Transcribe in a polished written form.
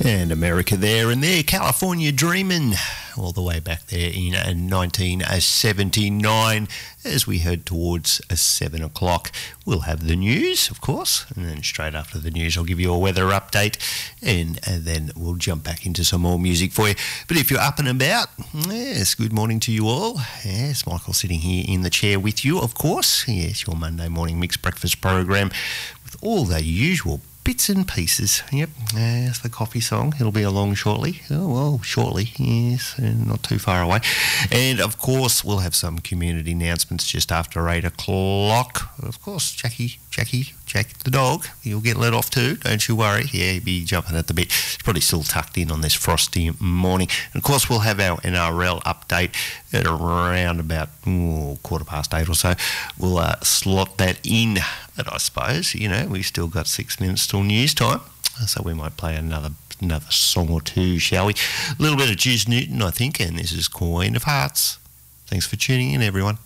And America there and there, California Dreamin', all the way back there in 1979. As we head towards 7 o'clock, we'll have the news, of course, and then straight after the news I'll give you a weather update, and then we'll jump back into some more music for you. But if you're up and about, yes, good morning to you all. Yes, Michael sitting here in the chair with you, of course. Yes, your Monday morning mixed breakfast program with all the usual bits and pieces. Yep, that's the coffee song. It'll be along shortly. Oh, well, shortly, yes, and not too far away. And, of course, we'll have some community announcements just after 8 o'clock. Of course, Jack the dog, you'll get let off too, don't you worry. Yeah, he'll be jumping at the bit. He's probably still tucked in on this frosty morning. And, of course, we'll have our NRL update at around about 8:15 or so. We'll slot that in. But I suppose, we've still got 6 minutes till news time, so we might play another song or two, shall we? A little bit of Juice Newton, I think, and this is Queen of Hearts. Thanks for tuning in, everyone.